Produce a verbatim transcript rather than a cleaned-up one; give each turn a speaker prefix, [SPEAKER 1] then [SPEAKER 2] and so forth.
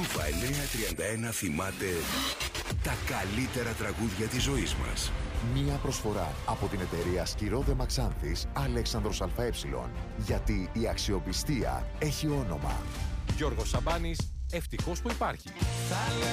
[SPEAKER 1] Αλφα εννιακόσια τριάντα ένα θυμάται τα καλύτερα τραγούδια της ζωής μας.
[SPEAKER 2] Μία προσφορά από την εταιρεία Σκυρόδε Μαξάνθης Αλέξανδρος ΑΕ. Γιατί η αξιοπιστία έχει όνομα.
[SPEAKER 3] Γιώργος Σαμπάνης, ευτυχώς που υπάρχει.